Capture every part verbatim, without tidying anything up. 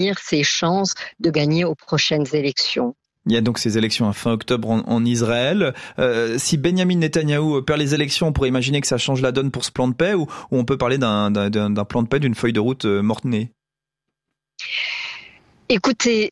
maintenir ses chances de gagner aux prochaines élections. Il y a donc ces élections à fin octobre en, en Israël. Euh, si Benyamin Netanyahou perd les élections, on pourrait imaginer que ça change la donne pour ce plan de paix, ou, ou on peut parler d'un, d'un, d'un plan de paix, d'une feuille de route euh, morte-née? Écoutez,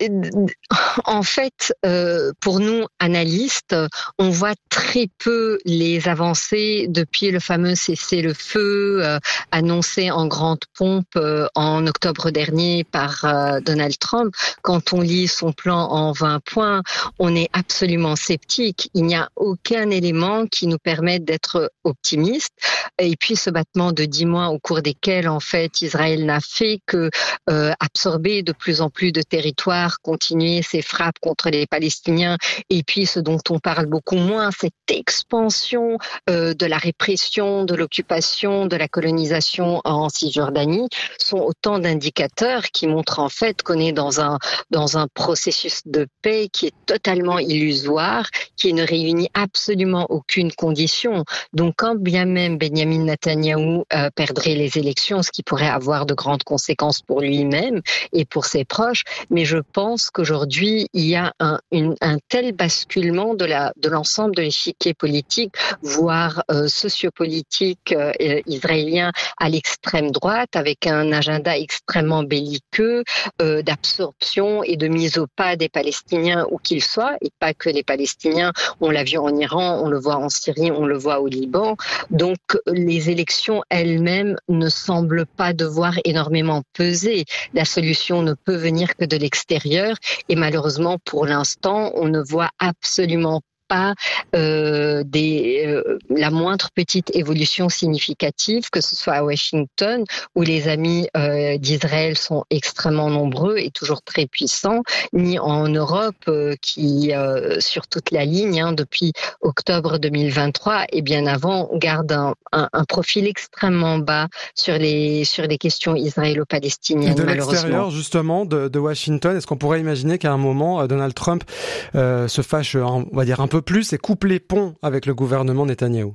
en fait, euh, pour nous, analystes, on voit très peu les avancées depuis le fameux cessez-le-feu euh, annoncé en grande pompe euh, en octobre dernier par euh, Donald Trump. Quand on lit son plan en vingt points, on est absolument sceptique. Il n'y a aucun élément qui nous permette d'être optimistes. Et puis, ce battement de dix mois au cours desquels, en fait, Israël n'a fait que euh, absorber de plus en plus de territoire, continuer ses frappes contre les Palestiniens, et puis ce dont on parle beaucoup moins, cette expansion euh, de la répression, de l'occupation, de la colonisation en Cisjordanie, sont autant d'indicateurs qui montrent en fait qu'on est dans un dans un processus de paix qui est totalement illusoire, qui ne réunit absolument aucune condition. Donc quand bien même Benyamin Netanyahou euh, perdrait les élections, ce qui pourrait avoir de grandes conséquences pour lui-même et pour ses proches, mais je pense qu'aujourd'hui, il y a un, une, un tel basculement de, la, de l'ensemble de l'échiquier politique, voire euh, sociopolitique euh, israélien à l'extrême droite, avec un agenda extrêmement belliqueux, euh, d'absorption et de mise au pas des Palestiniens où qu'ils soient, et pas que les Palestiniens, on l'a vu en Iran, on le voit en Syrie, on le voit au Liban. Donc les élections elles-mêmes ne semblent pas devoir énormément peser. La solution ne peut venir que de l'extérieur et malheureusement pour l'instant on ne voit absolument pas euh, des, euh, la moindre petite évolution significative, que ce soit à Washington, où les amis euh, d'Israël sont extrêmement nombreux et toujours très puissants, ni en Europe, euh, qui, euh, sur toute la ligne, hein, depuis octobre deux mille vingt-trois et bien avant, garde un, un, un profil extrêmement bas sur les, sur les questions israélo-palestiniennes, de malheureusement. De l'extérieur, justement, de, de Washington, est-ce qu'on pourrait imaginer qu'à un moment, Donald Trump euh, se fâche, on va dire, un peu plus et coupe les ponts avec le gouvernement Netanyahou?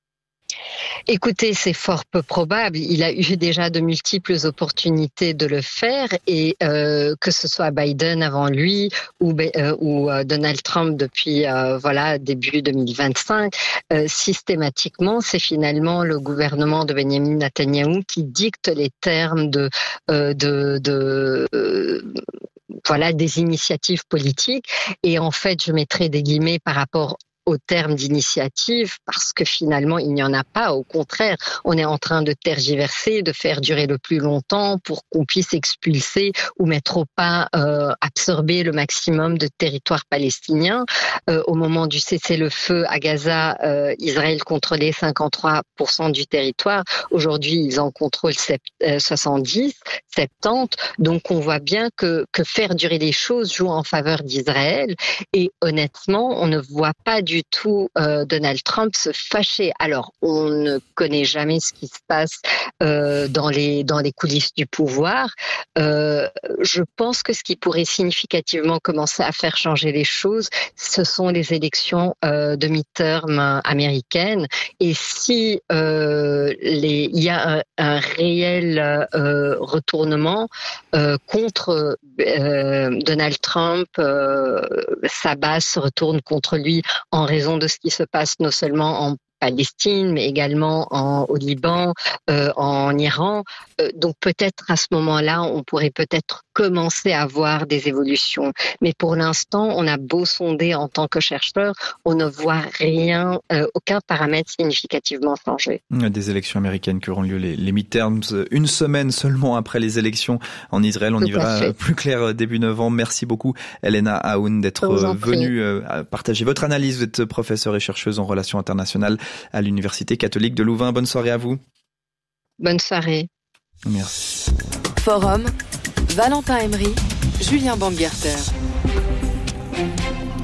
Écoutez, c'est fort peu probable. Il a eu déjà de multiples opportunités de le faire et euh, que ce soit Biden avant lui ou, euh, ou euh, Donald Trump depuis euh, voilà début deux mille vingt-cinq, euh, systématiquement, c'est finalement le gouvernement de Benyamin Netanyahou qui dicte les termes de euh, de, de euh, voilà des initiatives politiques. Et en fait, je mettrai des guillemets par rapport au terme d'initiative, parce que finalement, il n'y en a pas. Au contraire, on est en train de tergiverser, de faire durer le plus longtemps pour qu'on puisse expulser ou mettre au pas, euh, absorber le maximum de territoire palestinien. Euh, au moment du cessez-le-feu à Gaza, euh, Israël contrôlait cinquante-trois pour cent du territoire. Aujourd'hui, ils en contrôlent soixante-dix, soixante-dix. Donc, on voit bien que, que faire durer les choses joue en faveur d'Israël. Et honnêtement, on ne voit pas du du tout euh, Donald Trump se fâcher. Alors, on ne connaît jamais ce qui se passe euh, dans les dans les coulisses du pouvoir. Euh, je pense que ce qui pourrait significativement commencer à faire changer les choses, ce sont les élections euh, de mi-term américaines. Et si euh, les, il y a un, un réel euh, retournement euh, contre euh, Donald Trump, euh, sa base se retourne contre lui en raison de ce qui se passe non seulement en Palestine, mais également en, au Liban, euh, en Iran. Euh, donc peut-être à ce moment-là, on pourrait peut-être commencer à voir des évolutions. Mais pour l'instant, on a beau sonder en tant que chercheur, on ne voit rien, euh, aucun paramètre significativement changé. Des élections américaines qui auront lieu les, les midterms une semaine seulement après les élections en Israël. On Tout y verra plus clair début novembre. Merci beaucoup, Helena Aoun, d'être venue euh, partager votre analyse. Vous êtes professeure et chercheuse en relations internationales à l'Université catholique de Louvain. Bonne soirée à vous. Bonne soirée. Merci. Forum, Valentin Emery, Julien Baumgartner.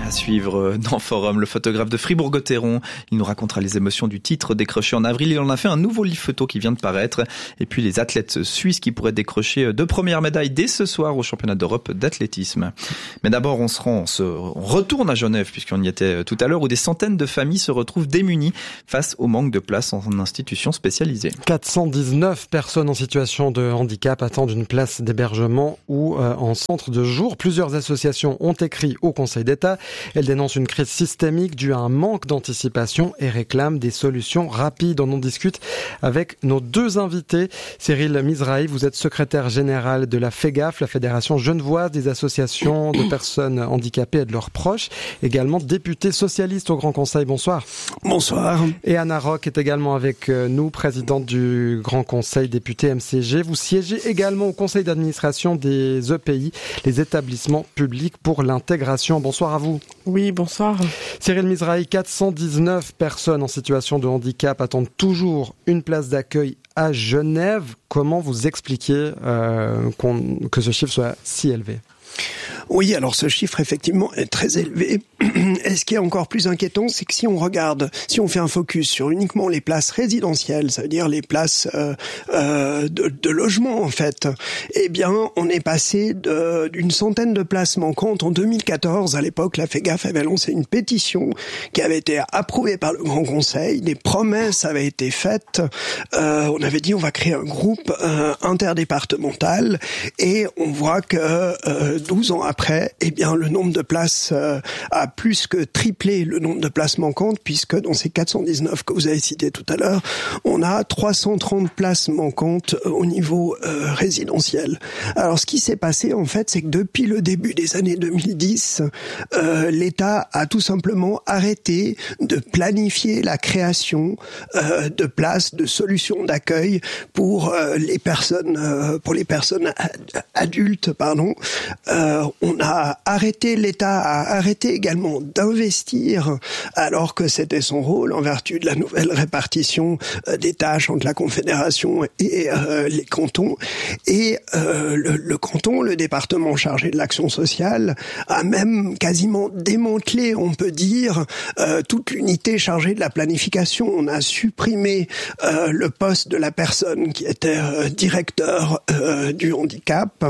À suivre dans Forum, le photographe de Fribourg-Gotteron. Il nous racontera les émotions du titre décroché en avril. Il en a fait un nouveau livre photo qui vient de paraître. Et puis les athlètes suisses qui pourraient décrocher deux premières médailles dès ce soir au championnat d'Europe d'athlétisme. Mais d'abord, on se rend, on se on retourne à Genève, puisqu'on y était tout à l'heure, où des centaines de familles se retrouvent démunies face au manque de place en institutions spécialisées. quatre cent dix-neuf personnes en situation de handicap attendent une place d'hébergement ou euh, en centre de jour. Plusieurs associations ont écrit au Conseil d'État. Elles dénoncent une crise systémique due à un manque d'anticipation et réclament des solutions rapides. On en discute avec nos deux invités. Cyril Mizrahi, vous êtes secrétaire général de la FEGAF, la Fédération genevoise des associations de personnes handicapées et de leurs proches. Également député socialiste au Grand Conseil. Bonsoir. Bonsoir. Et Anna Rock est également avec nous, présidente du Grand Conseil, députée M C G. Vous siégez également au Conseil d'administration des E P I, les établissements publics pour l'intégration. Bonsoir à vous. Oui, bonsoir. Cyril Mizrahi, quatre cent dix-neuf personnes en situation de handicap attendent toujours une place d'accueil à Genève. Comment vous expliquez euh, qu'on, que ce chiffre soit si élevé ? Oui, alors ce chiffre effectivement est très élevé. Et ce qui est encore plus inquiétant, c'est que si on regarde, si on fait un focus sur uniquement les places résidentielles, ça veut dire les places euh, euh, de, de logement en fait, eh bien on est passé de, d'une centaine de places manquantes en deux mille quatorze. À l'époque, la FEGAF avait lancé une pétition qui avait été approuvée par le Grand Conseil. Des promesses avaient été faites. Euh, on avait dit on va créer un groupe euh, interdépartemental et on voit que euh, douze ans après, eh bien le nombre de places euh, a plus que triplé le nombre de places manquantes, puisque dans ces quatre cent dix-neuf que vous avez cités tout à l'heure, on a trois cent trente places manquantes au niveau euh, résidentiel. Alors ce qui s'est passé en fait, c'est que depuis le début des années deux mille dix, euh, l'État a tout simplement arrêté de planifier la création euh, de places, de solutions d'accueil pour euh, les personnes, euh, pour les personnes adultes, pardon. Euh, on a arrêté, l'État a arrêté également d'investir alors que c'était son rôle en vertu de la nouvelle répartition euh, des tâches entre la Confédération et euh, les cantons. Et euh, le, le canton, le département chargé de l'action sociale, a même quasiment démantelé, on peut dire, euh, toute l'unité chargée de la planification. On a supprimé euh, le poste de la personne qui était euh, directeur euh, du handicap.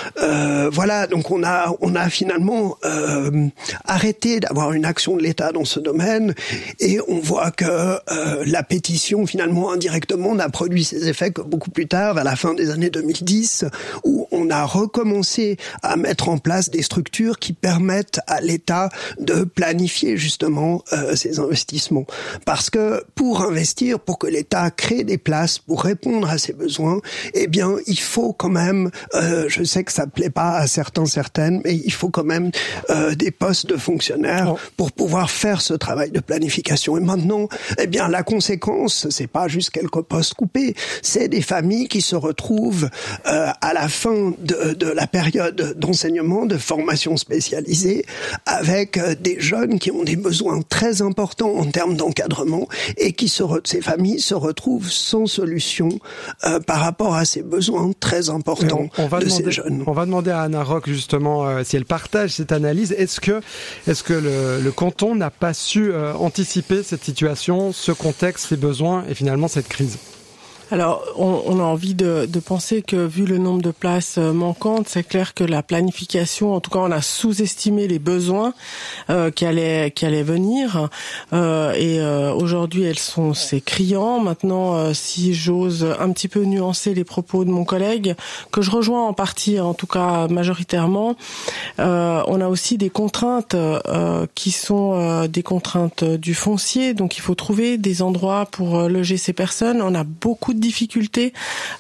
Euh, voilà, donc on a on a finalement euh, arrêté d'avoir une action de l'État dans ce domaine et on voit que euh, la pétition finalement indirectement n'a produit ses effets que beaucoup plus tard, vers la fin des années deux mille dix, où on a recommencé à mettre en place des structures qui permettent à l'État de planifier justement euh, ces investissements. Parce que pour investir, pour que l'État crée des places, pour répondre à ses besoins, eh bien il faut quand même, euh, je sais que ça ne plaît pas à certains, certaines, mais il faut quand même euh, des postes de fonctionnaires pour pouvoir faire ce travail de planification. Et maintenant, eh bien, la conséquence, c'est pas juste quelques postes coupés, c'est des familles qui se retrouvent euh, à la fin de, de la période d'enseignement, de formation spécialisée, avec euh, des jeunes qui ont des besoins très importants en termes d'encadrement et qui se re- ces familles se retrouvent sans solution euh, par rapport à ces besoins très importants on, on va de demander, ces jeunes. On va demander à Anna Rock justement euh, si elle partage cette analyse. Est-ce que, est-ce que le, le canton n'a pas su euh, anticiper cette situation, ce contexte, ces besoins et finalement cette crise ? Alors, on, on a envie de, de penser que, vu le nombre de places manquantes, c'est clair que la planification, en tout cas, on a sous-estimé les besoins euh, qui allaient qui allaient venir. Euh, et euh, aujourd'hui, elles sont c'est criant. Maintenant, euh, si j'ose un petit peu nuancer les propos de mon collègue, que je rejoins en partie, en tout cas majoritairement, euh, on a aussi des contraintes euh, qui sont euh, des contraintes du foncier. Donc, il faut trouver des endroits pour loger ces personnes. On a beaucoup de difficultés.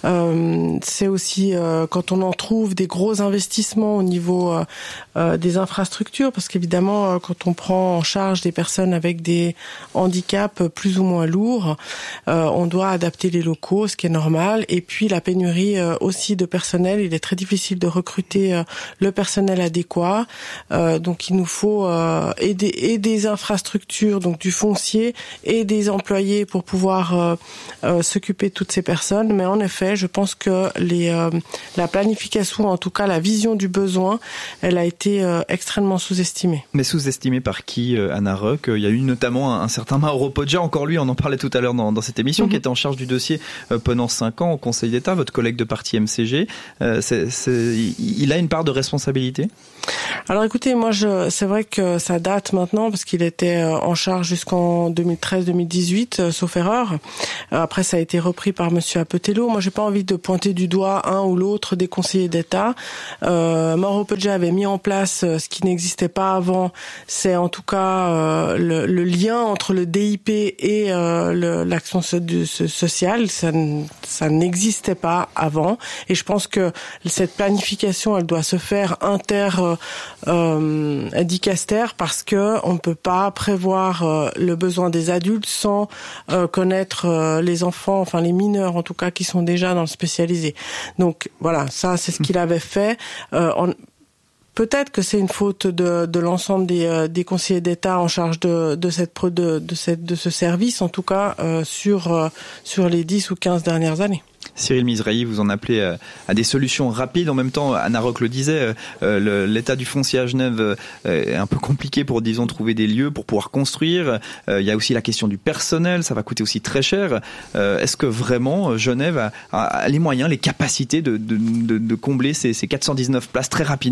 Euh, c'est aussi euh, quand on en trouve des gros investissements au niveau euh, euh, des infrastructures, parce qu'évidemment, euh, quand on prend en charge des personnes avec des handicaps plus ou moins lourds, euh, on doit adapter les locaux, ce qui est normal. Et puis la pénurie euh, aussi de personnel, il est très difficile de recruter euh, le personnel adéquat. Euh, donc il nous faut euh, et, des, et des infrastructures, donc du foncier, et des employés pour pouvoir euh, euh, s'occuper de toutes toutes ces personnes. Mais en effet, je pense que les, euh, la planification, en tout cas la vision du besoin, elle a été euh, extrêmement sous-estimée. Mais sous-estimée par qui, euh, Anna Rock? Il y a eu notamment un, un certain Mauro Poggia, encore lui, on en parlait tout à l'heure dans, dans cette émission, mm-hmm. qui était en charge du dossier euh, pendant cinq ans au Conseil d'État, votre collègue de parti M C G. Euh, c'est, c'est, il a une part de responsabilité? Alors écoutez, moi je, c'est vrai que ça date maintenant parce qu'il était en charge jusqu'en deux mille treize deux mille dix-huit, euh, sauf erreur. Après ça a été repris par Monsieur Apetello. Moi j'ai pas envie de pointer du doigt un ou l'autre des conseillers d'État. Euh, Mauro Poggia avait mis en place ce qui n'existait pas avant, c'est en tout cas euh, le, le lien entre le D I P et euh, le, l'action so, de, sociale. Ça, ça n'existait pas avant et je pense que cette planification elle doit se faire inter Euh, dicaster parce que on ne peut pas prévoir euh, le besoin des adultes sans euh, connaître euh, les enfants, enfin les mineurs en tout cas qui sont déjà dans le spécialisé. Donc voilà, ça c'est ce qu'il avait fait. Euh, on, Peut-être que c'est une faute de, de l'ensemble des, euh, des conseillers d'État en charge de, de, cette, de, de, cette, de ce service, en tout cas euh, sur, euh, sur les dix ou quinze dernières années. Cyril Mizrahi, vous en appelez à, à des solutions rapides. En même temps, Anna Rock le disait, euh, le, l'état du foncier à Genève euh, est un peu compliqué pour, disons, trouver des lieux pour pouvoir construire. Euh, il y a aussi la question du personnel, ça va coûter aussi très cher. Euh, est-ce que vraiment Genève a, a, a les moyens, les capacités de, de, de, de combler ces, ces quatre cent dix-neuf places très rapidement ?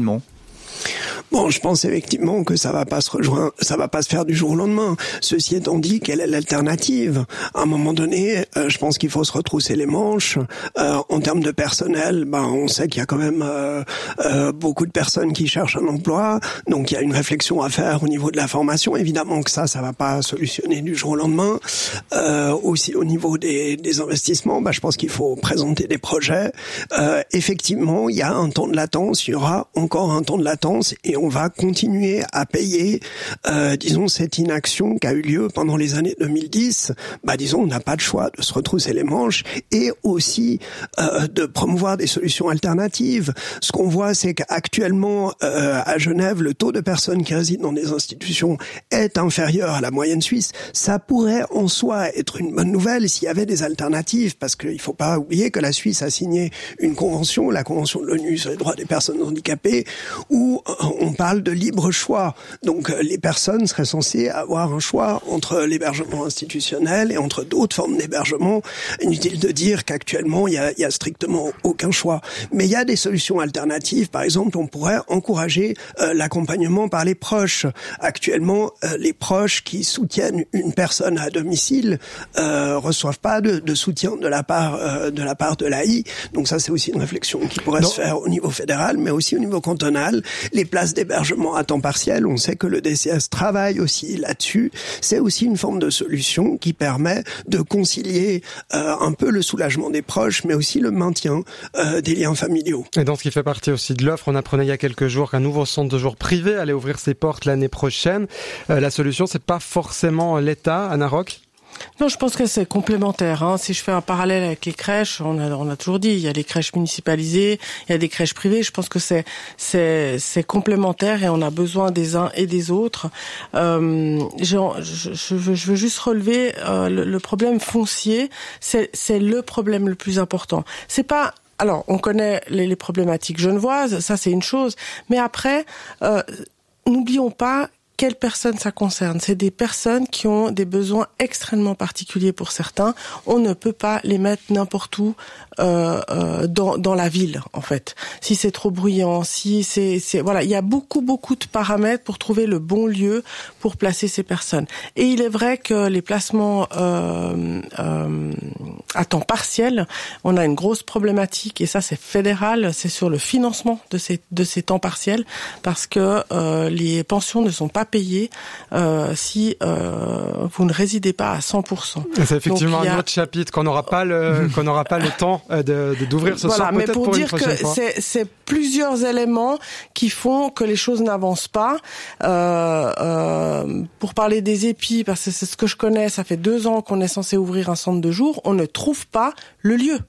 Bon, je pense effectivement que ça va pas se rejoindre, ça va pas se faire du jour au lendemain. Ceci étant dit, quelle est l'alternative? À un moment donné, euh, je pense qu'il faut se retrousser les manches. Euh, en termes de personnel, ben on sait qu'il y a quand même euh, euh, beaucoup de personnes qui cherchent un emploi, donc il y a une réflexion à faire au niveau de la formation. Évidemment que ça, ça va pas solutionner du jour au lendemain. Euh, aussi au niveau des, des investissements, ben je pense qu'il faut présenter des projets. Euh, effectivement, il y a un temps de latence, il y aura encore un temps de latence et on va continuer à payer, euh, disons, cette inaction qui a eu lieu pendant les années deux mille dix. Bah, disons, on n'a pas de choix de se retrousser les manches et aussi euh, de promouvoir des solutions alternatives. Ce qu'on voit, c'est qu'actuellement, euh, à Genève, le taux de personnes qui résident dans des institutions est inférieur à la moyenne suisse. Ça pourrait en soi être une bonne nouvelle s'il y avait des alternatives, parce qu'il ne faut pas oublier que la Suisse a signé une convention, la convention de l'ONU sur les droits des personnes handicapées, où on parle de libre choix. Donc les personnes seraient censées avoir un choix entre l'hébergement institutionnel et entre d'autres formes d'hébergement. Inutile de dire qu'actuellement, il y a, il y a strictement aucun choix. Mais il y a des solutions alternatives. Par exemple, on pourrait encourager euh, l'accompagnement par les proches. Actuellement, euh, les proches qui soutiennent une personne à domicile euh, reçoivent pas de, de soutien de la part euh, de la part de l'A I. Donc ça, c'est aussi une réflexion qui pourrait non. se faire au niveau fédéral, mais aussi au niveau cantonal. Les places d'hébergement à temps partiel, on sait que le D C S travaille aussi là-dessus. C'est aussi une forme de solution qui permet de concilier euh, un peu le soulagement des proches, mais aussi le maintien euh, des liens familiaux. Et dans ce qui fait partie aussi de l'offre, on apprenait il y a quelques jours qu'un nouveau centre de jour privé allait ouvrir ses portes l'année prochaine. Euh, la solution, c'est pas forcément l'État, Anna Rock? Non, je pense que c'est complémentaire. Hein. Si je fais un parallèle avec les crèches, on a, on a toujours dit, il y a les crèches municipalisées, il y a des crèches privées. Je pense que c'est, c'est, c'est complémentaire et on a besoin des uns et des autres. Euh, je, je, je, veux, je veux juste relever euh, le, le problème foncier. C'est, c'est le problème le plus important. C'est pas alors, on connaît les, les problématiques genevoises, ça c'est une chose. Mais après, euh, n'oublions pas quelles personnes ça concerne. C'est des personnes qui ont des besoins extrêmement particuliers pour certains. On ne peut pas les mettre n'importe où euh, euh, dans, dans la ville, en fait. Si c'est trop bruyant, si c'est, c'est voilà, il y a beaucoup beaucoup de paramètres pour trouver le bon lieu pour placer ces personnes. Et il est vrai que les placements euh, euh, à temps partiel, on a une grosse problématique et ça c'est fédéral, c'est sur le financement de ces de ces temps partiels parce que euh, les pensions ne sont pas payées euh, si euh, vous ne résidez pas à cent pour cent. C'est effectivement Donc, un a... autre chapitre qu'on n'aura pas le qu'on n'aura pas le temps de, de d'ouvrir ce voilà, soir. Mais peut-être pour, pour dire que c'est, c'est plusieurs éléments qui font que les choses n'avancent pas. Euh, euh, pour parler des épis, parce que c'est ce que je connais, ça fait deux ans qu'on est censé ouvrir un centre de jour, on ne trouve pas le lieu.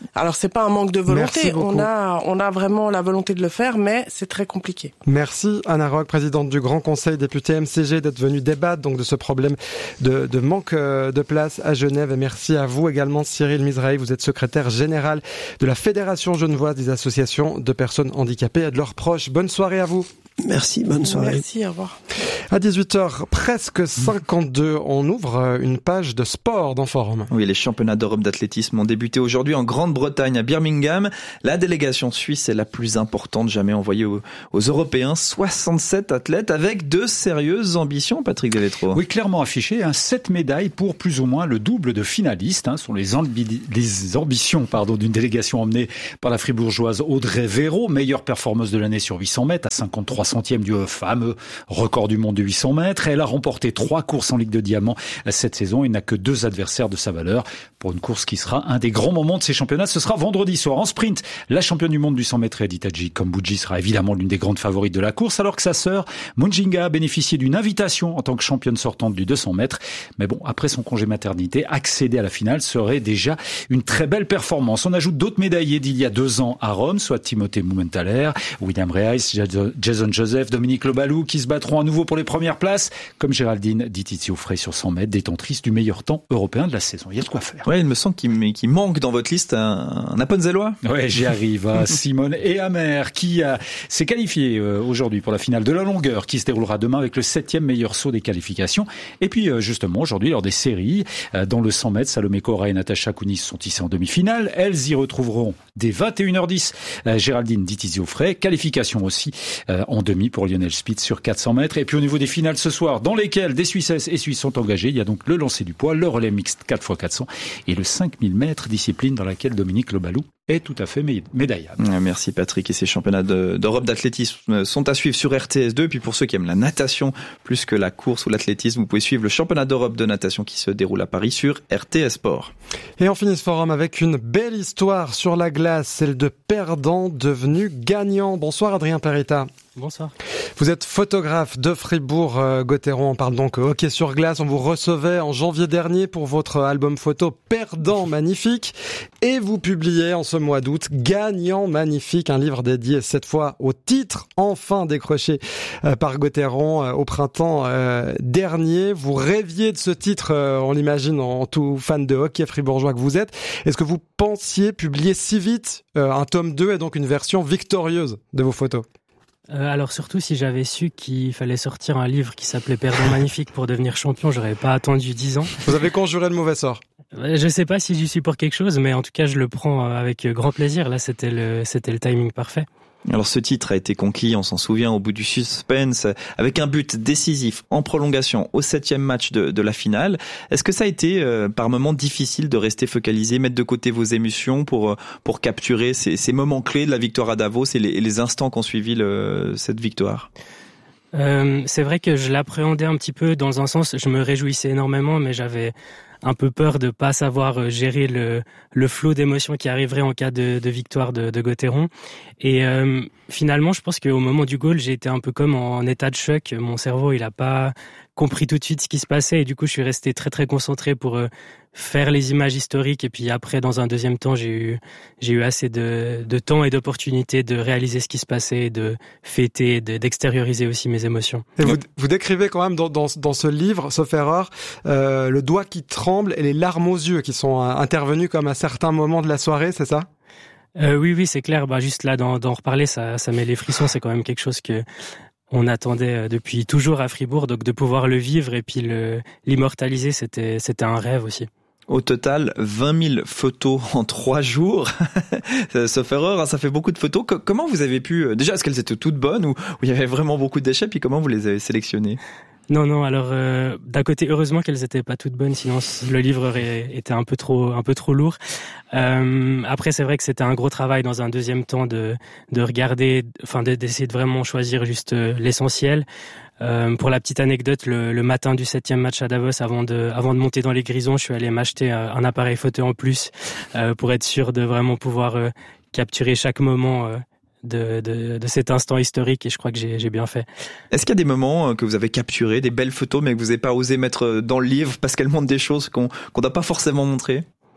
Alors c'est pas un manque de volonté, on a on a vraiment la volonté de le faire, mais c'est très compliqué. Merci Anna Roch, présidente du Grand Conseil député M C G, d'être venue débattre donc de ce problème de, de manque de place à Genève. Et merci à vous également Cyril Mizrahi, vous êtes secrétaire général de la Fédération genevoise des associations de personnes handicapées et de leurs proches. Bonne soirée à vous. Merci, bonne soirée. Merci, au revoir. À dix-huit heures, presque cinquante-deux, on ouvre une page de sport dans Forum. Oui, les championnats d'Europe d'athlétisme ont débuté aujourd'hui en Grande-Bretagne, à Birmingham. La délégation suisse est la plus importante jamais envoyée aux, aux Européens. soixante-sept athlètes avec de sérieuses ambitions, Patrick Devétro. Oui, clairement affiché, hein, sept médailles pour plus ou moins le double de finalistes. Hein, sont les, ambi- les ambitions pardon, d'une délégation emmenée par la fribourgeoise Audrey Véro, meilleure performeuse de l'année sur huit cents mètres, à cinquante-trois centièmes du fameux record du monde de huit cents mètres. Elle a remporté trois courses en Ligue de Diamant cette saison et n'a que deux adversaires de sa valeur pour une course qui sera un des grands moments de ces championnats. Ce sera vendredi soir. En sprint, la championne du monde du cent mètres Edith Adji-Kambouji sera évidemment l'une des grandes favorites de la course, alors que sa sœur Munjinga a bénéficié d'une invitation en tant que championne sortante du deux cents mètres. Mais bon, après son congé maternité, accéder à la finale serait déjà une très belle performance. On ajoute d'autres médaillés d'il y a deux ans à Rome, soit Timothée Mumenthaler, William Reis, Jason Joseph, Dominique Lobalou, qui se battront à nouveau pour les premières places, comme Géraldine Di Tizio-Frey sur cent mètres, détentrice du meilleur temps européen de la saison. Il y a de quoi faire. Ouais, il me semble qu'il, qu'il manque dans votre liste un, un Appenzellois. Ouais, j'y arrive. À Simone Ehammer, qui a, s'est qualifié euh, aujourd'hui pour la finale de la longueur, qui se déroulera demain avec le septième meilleur saut des qualifications. Et puis, euh, justement, aujourd'hui, lors des séries, euh, dans le cent mètres, Salomé Cora et Natacha Kounis sont ici en demi-finale. Elles y retrouveront dès vingt et une heures dix euh, Géraldine Di Tizio-Frey. Qualification aussi euh, en demi pour Lionel Spitz sur quatre cents mètres. Et puis au niveau des finales ce soir, dans lesquelles des Suissesses et Suisses sont engagés, il y a donc le lancer du poids, le relais mixte quatre fois quatre cents et le cinq mille mètres, discipline dans laquelle Dominique Lobalou est tout à fait médaillable. Merci Patrick. Et ces championnats de, d'Europe d'athlétisme sont à suivre sur R T S deux. Puis pour ceux qui aiment la natation plus que la course ou l'athlétisme, vous pouvez suivre le championnat d'Europe de natation qui se déroule à Paris sur R T S Sport. Et on finit ce forum avec une belle histoire sur la glace, celle de perdants devenus gagnants. Bonsoir Adrien Perita. Bonsoir. Vous êtes photographe de Fribourg-Gotteron. On parle donc hockey sur glace. On vous recevait en janvier dernier pour votre album photo Perdant Magnifique. Et vous publiez en ce mois d'août Gagnant Magnifique, un livre dédié cette fois au titre enfin décroché par Gotteron au printemps dernier. Vous rêviez de ce titre, on l'imagine, en tout fan de hockey fribourgeois que vous êtes. Est-ce que vous pensiez publier si vite un tome deux et donc une version victorieuse de vos photos ? Euh, alors surtout si j'avais su qu'il fallait sortir un livre qui s'appelait Perdant Magnifique pour devenir champion, j'aurais pas attendu dix ans. Vous avez conjuré le mauvais sort. Euh, je sais pas si j'y suis pour quelque chose, mais en tout cas je le prends avec grand plaisir. Là c'était le c'était le timing parfait. Alors ce titre a été conquis, on s'en souvient, au bout du suspense, avec un but décisif en prolongation au septième match de, de la finale. Est-ce que ça a été euh, par moments difficile de rester focalisé, mettre de côté vos émotions pour pour capturer ces, ces moments clés de la victoire à Davos et les, et les instants qui ont suivi le, cette victoire? Euh, c'est vrai que je l'appréhendais un petit peu dans un sens, je me réjouissais énormément, mais j'avais un peu peur de pas savoir gérer le, le flot d'émotions qui arriverait en cas de, de victoire de, de Gotteron. Et euh, finalement, je pense qu'au moment du goal, j'ai été un peu comme en état de choc. Mon cerveau, il a pas compris tout de suite ce qui se passait et du coup, je suis resté très très concentré pour euh, faire les images historiques. Et puis après, dans un deuxième temps, j'ai eu j'ai eu assez de, de temps et d'opportunités de réaliser ce qui se passait, de fêter, de, d'extérioriser aussi mes émotions. Et vous, vous décrivez quand même dans, dans, dans ce livre, sauf erreur, euh, le doigt qui tremble et les larmes aux yeux qui sont euh, intervenues comme à certains moments de la soirée, c'est ça ? Euh, oui, oui, c'est clair. Bah, juste là, d'en, d'en reparler, ça, ça met les frissons. C'est quand même quelque chose que on attendait depuis toujours à Fribourg. Donc, de pouvoir le vivre et puis le, l'immortaliser, c'était, c'était un rêve aussi. Au total, vingt mille photos en trois jours. Sauf erreur, ça fait beaucoup de photos. Comment vous avez pu, déjà, est-ce qu'elles étaient toutes bonnes ou, ou il y avait vraiment beaucoup de déchets? Puis comment vous les avez sélectionnées? Non, non. Alors, euh, d'un côté, heureusement qu'elles étaient pas toutes bonnes, sinon le livre aurait été un peu trop, un peu trop lourd. Euh, après, c'est vrai que c'était un gros travail dans un deuxième temps de, de regarder, enfin, d'essayer de vraiment choisir juste l'essentiel. Euh, pour la petite anecdote, le, le matin du septième match à Davos, avant de, avant de monter dans les grisons, je suis allé m'acheter un appareil photo en plus euh, pour être sûr de vraiment pouvoir euh, capturer chaque moment. Euh, De, de, de cet instant historique et je crois que j'ai, j'ai bien fait. Est-ce qu'il y a des moments que vous avez capturés, des belles photos mais que vous n'avez pas osé mettre dans le livre parce qu'elles montrent des choses qu'on qu'on n'a pas forcément montrées?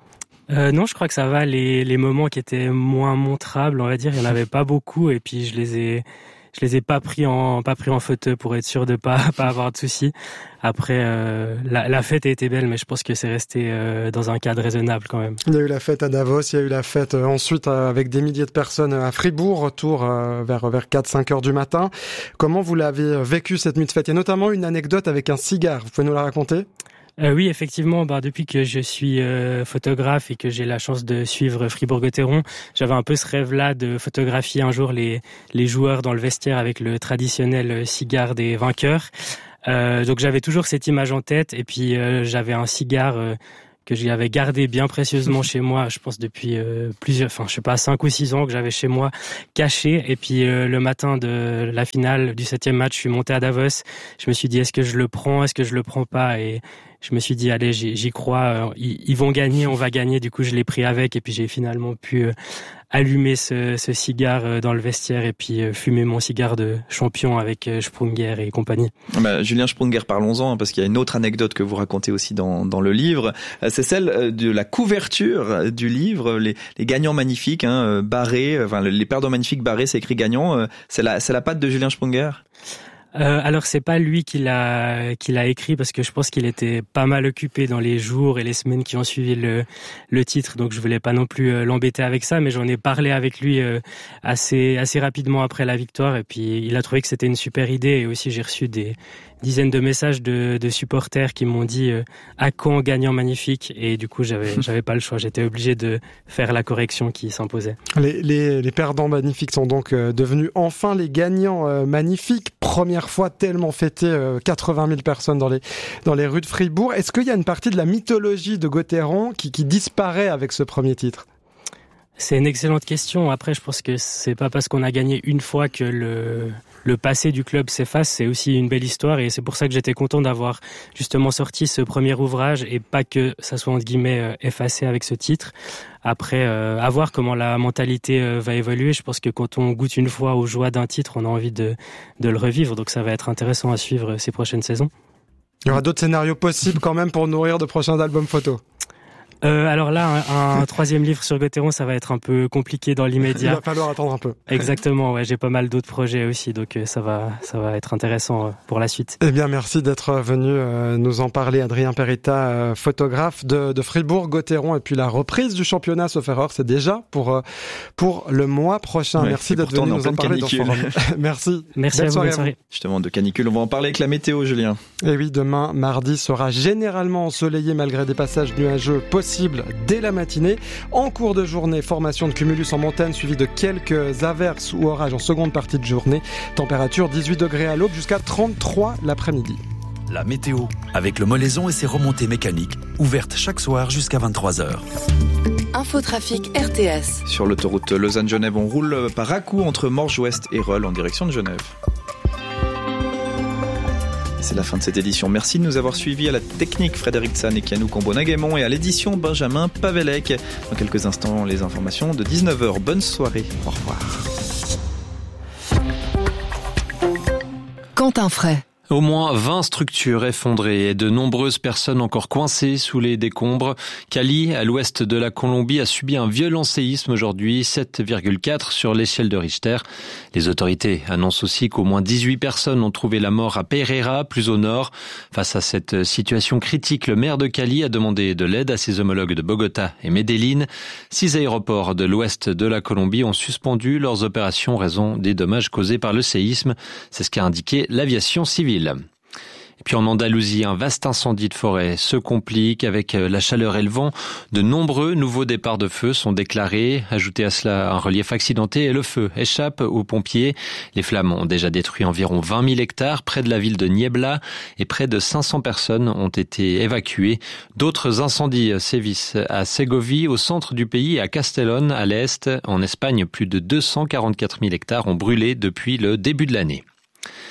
Euh, non, je crois que ça va. Les, les moments qui étaient moins montrables, on va dire, il n'y en avait pas beaucoup. Et puis, je les ai, je les ai pas pris en, pas pris en photo pour être sûr de pas, pas avoir de soucis. Après, euh, la, la fête a été belle, mais je pense que c'est resté euh, dans un cadre raisonnable quand même. Il y a eu la fête à Davos, il y a eu la fête euh, ensuite euh, avec des milliers de personnes à Fribourg, retour euh, vers, vers quatre cinq heures du matin. Comment vous l'avez vécu cette nuit de fête? Il y a notamment une anecdote avec un cigare. Vous pouvez nous la raconter? Euh, oui, effectivement, bah, depuis que je suis euh, photographe et que j'ai la chance de suivre Fribourg-Gotteron, j'avais un peu ce rêve-là de photographier un jour les, les joueurs dans le vestiaire avec le traditionnel cigare des vainqueurs. Euh, donc j'avais toujours cette image en tête et puis euh, j'avais un cigare euh, que j'avais gardé bien précieusement chez moi, je pense depuis euh, plusieurs, enfin je sais pas, cinq ou six ans que j'avais chez moi caché. Et puis euh, le matin de la finale du septième match, je suis monté à Davos. Je me suis dit est-ce que je le prends, est-ce que je le prends pas, et je me suis dit allez j'y, j'y crois, ils, ils vont gagner, on va gagner. Du coup je l'ai pris avec et puis j'ai finalement pu euh, allumer ce, ce cigare dans le vestiaire et puis euh, fumer mon cigare de champion avec euh, Sprunger et compagnie. Bah, Julien Sprunger, parlons-en, hein, parce qu'il y a une autre anecdote que vous racontez aussi dans, dans le livre. C'est celle de la couverture du livre, les, les gagnants magnifiques, hein, barrés, enfin les perdants magnifiques barrés, c'est écrit gagnant. C'est la, c'est la patte de Julien Sprunger? Euh, alors c'est pas lui qui l'a qui l'a écrit parce que je pense qu'il était pas mal occupé dans les jours et les semaines qui ont suivi le le titre, donc je voulais pas non plus euh, l'embêter avec ça, mais j'en ai parlé avec lui euh, assez assez rapidement après la victoire et puis il a trouvé que c'était une super idée. Et aussi j'ai reçu des dizaines de messages de, de supporters qui m'ont dit euh, à quand gagnant magnifique, et du coup j'avais j'avais pas le choix, j'étais obligé de faire la correction qui s'imposait. Les les, les perdants magnifiques sont donc euh, devenus enfin les gagnants euh, magnifiques. Première fois tellement fêté, euh, quatre-vingt mille personnes dans les dans les rues de Fribourg. Est-ce qu'il y a une partie de la mythologie de Gotteron qui qui disparaît avec ce premier titre? C'est une excellente question. Après, je pense que c'est pas parce qu'on a gagné une fois que le le passé du club s'efface. C'est aussi une belle histoire et c'est pour ça que j'étais content d'avoir justement sorti ce premier ouvrage et pas que ça soit entre guillemets effacé avec ce titre. Après, euh, à voir comment la mentalité euh, va évoluer. Je pense que quand on goûte une fois aux joies d'un titre, on a envie de de le revivre. Donc ça va être intéressant à suivre ces prochaines saisons. Il y aura d'autres scénarios possibles quand même pour nourrir de prochains albums photos. Euh, alors là, un, un troisième livre sur Gotteron, ça va être un peu compliqué dans l'immédiat. Il va falloir attendre un peu. Exactement, ouais, j'ai pas mal d'autres projets aussi, donc ça va, ça va être intéressant pour la suite. Eh bien, merci d'être venu euh, nous en parler, Adrien Perita, euh, photographe de, de Fribourg-Gotteron, et puis la reprise du championnat, sauf erreur, c'est déjà pour euh, pour le mois prochain. Ouais, merci d'être venu nous en parler dans ce forum. Merci. Merci à vous, bonne soirée. Justement, de canicule, on va en parler avec la météo, Julien. Et oui, demain, mardi, sera généralement ensoleillé malgré des passages nuageux possibles dès la matinée. En cours de journée, formation de cumulus en montagne suivi de quelques averses ou orages en seconde partie de journée. Température dix-huit degrés à l'aube jusqu'à trente-trois l'après-midi. La météo, avec le Molaison et ses remontées mécaniques, ouvertes chaque soir jusqu'à vingt-trois heures. Infotrafic R T S. Sur l'autoroute Lausanne-Genève, on roule par à-coups entre Morges-Ouest et Reul en direction de Genève. C'est la fin de cette édition. Merci de nous avoir suivis. À la technique, Frédéric Tsan et Kianou Combo-Naguémon, et à l'édition, Benjamin Pavelec. Dans quelques instants, les informations de dix-neuf heures. Bonne soirée. Au revoir. Quentin Fray. Au moins vingt structures effondrées et de nombreuses personnes encore coincées sous les décombres. Cali, à l'ouest de la Colombie, a subi un violent séisme aujourd'hui, sept virgule quatre sur l'échelle de Richter. Les autorités annoncent aussi qu'au moins dix-huit personnes ont trouvé la mort à Pereira, plus au nord. Face à cette situation critique, le maire de Cali a demandé de l'aide à ses homologues de Bogota et Medellín. Six aéroports de l'ouest de la Colombie ont suspendu leurs opérations en raison des dommages causés par le séisme. C'est ce qu'a indiqué l'aviation civile. Et puis en Andalousie, un vaste incendie de forêt se complique avec la chaleur et le vent. De nombreux nouveaux départs de feu sont déclarés. Ajoutez à cela un relief accidenté et le feu échappe aux pompiers. Les flammes ont déjà détruit environ vingt mille hectares près de la ville de Niebla et près de cinq cents personnes ont été évacuées. D'autres incendies sévissent à Ségovie, au centre du pays, et à Castellón, à l'est. En Espagne, plus de deux cent quarante-quatre mille hectares ont brûlé depuis le début de l'année.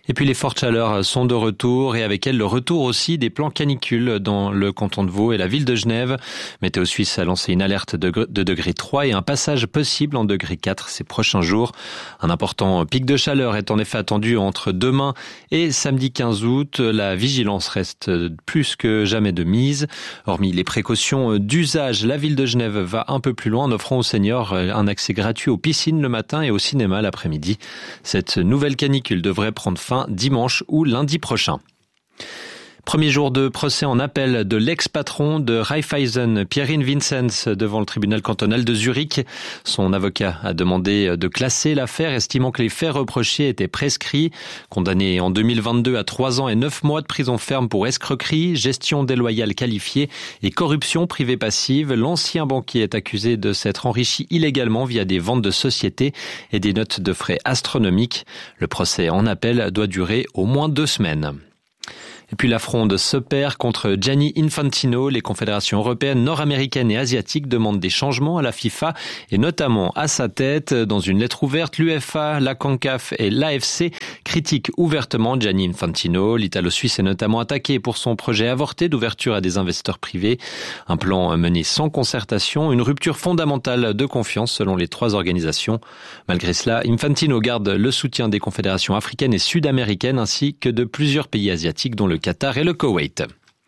Et puis les fortes chaleurs sont de retour et avec elles le retour aussi des plans canicules dans le canton de Vaud et la ville de Genève. Météo Suisse a lancé une alerte de, de degré trois et un passage possible en degré quatre ces prochains jours. Un important pic de chaleur est en effet attendu entre demain et samedi quinze août. La vigilance reste plus que jamais de mise. Hormis les précautions d'usage, la ville de Genève va un peu plus loin en offrant aux seniors un accès gratuit aux piscines le matin et au cinéma l'après-midi. Cette nouvelle canicule devrait prendre fin dimanche ou lundi prochain. Premier jour de procès en appel de l'ex-patron de Raiffeisen, Pierin Vinzenz, devant le tribunal cantonal de Zurich. Son avocat a demandé de classer l'affaire, estimant que les faits reprochés étaient prescrits. Condamné en deux mille vingt-deux à trois ans et neuf mois de prison ferme pour escroquerie, gestion déloyale qualifiée et corruption privée passive, l'ancien banquier est accusé de s'être enrichi illégalement via des ventes de sociétés et des notes de frais astronomiques. Le procès en appel doit durer au moins deux semaines. Et puis la fronde se perd contre Gianni Infantino. Les confédérations européennes, nord-américaines et asiatiques demandent des changements à la FIFA et notamment à sa tête. Dans une lettre ouverte, l'U F A, la CONCACAF et l'A F C critiquent ouvertement Gianni Infantino. L'Italo-Suisse est notamment attaqué pour son projet avorté d'ouverture à des investisseurs privés. Un plan mené sans concertation, une rupture fondamentale de confiance selon les trois organisations. Malgré cela, Infantino garde le soutien des confédérations africaines et sud-américaines ainsi que de plusieurs pays asiatiques dont le Qatar et le Koweït.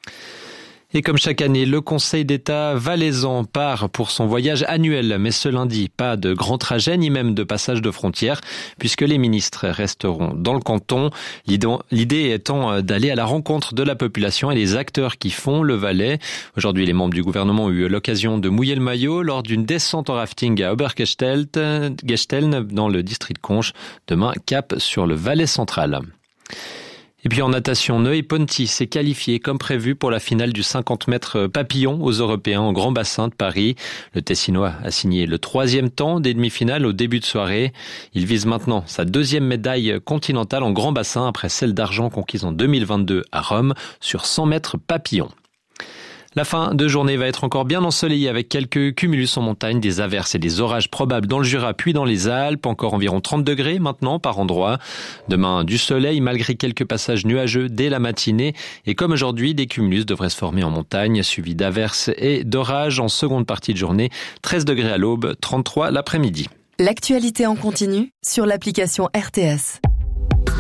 Et comme chaque année, le Conseil d'État valaisan part pour son voyage annuel. Mais ce lundi, pas de grand trajet ni même de passage de frontières puisque les ministres resteront dans le canton. L'idée étant d'aller à la rencontre de la population et des acteurs qui font le Valais. Aujourd'hui, les membres du gouvernement ont eu l'occasion de mouiller le maillot lors d'une descente en rafting à Obergesteln dans le district de Conches. Demain, cap sur le Valais central. Et puis en natation, Noé Ponti s'est qualifié comme prévu pour la finale du cinquante mètres papillon aux Européens en grand bassin de Paris. Le Tessinois a signé le troisième temps des demi-finales au début de soirée. Il vise maintenant sa deuxième médaille continentale en grand bassin après celle d'argent conquise en deux mille vingt-deux à Rome sur cent mètres papillon. La fin de journée va être encore bien ensoleillée avec quelques cumulus en montagne, des averses et des orages probables dans le Jura puis dans les Alpes. Encore environ trente degrés maintenant par endroit. Demain, du soleil malgré quelques passages nuageux dès la matinée. Et comme aujourd'hui, des cumulus devraient se former en montagne, suivis d'averses et d'orages en seconde partie de journée. treize degrés à l'aube, trente-trois l'après-midi. L'actualité en continu sur l'application R T S.